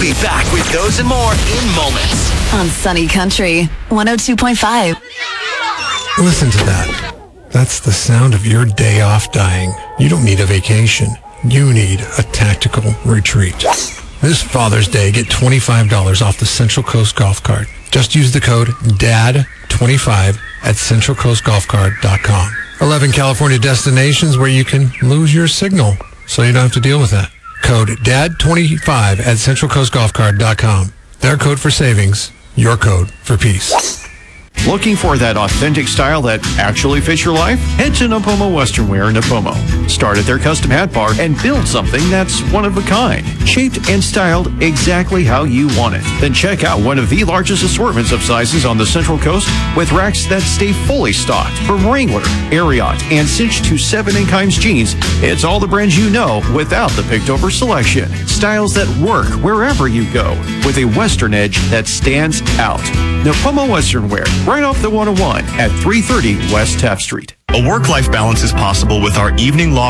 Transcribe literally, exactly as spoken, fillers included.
be back with those and more in moments. On Sunny Country, one oh two point five. Listen to that. That's the sound of your day off dying. You don't need a vacation. You need a tactical retreat. This Father's Day, get twenty-five dollars off the Central Coast Golf Cart. Just use the code D A D twenty-five at central coast golf cart dot com. eleven California destinations where you can lose your signal, so you don't have to deal with that. Code D A D twenty-five at central coast golf cart dot com. Their code for savings, your code for peace. Looking for that authentic style that actually fits your life? Head to Napomo Western Wear in Napomo. Start at their custom hat bar and build something that's one of a kind, shaped and styled exactly how you want it. Then check out one of the largest assortments of sizes on the Central Coast with racks that stay fully stocked. From Wrangler, Ariat, and Cinch to seven and Kimes jeans, it's all the brands you know without the picked-over selection. Styles that work wherever you go with a Western edge that stands out. Napomo Western Wear, right off the one oh one at three thirty West Taft Street. A work-life balance is possible with our evening law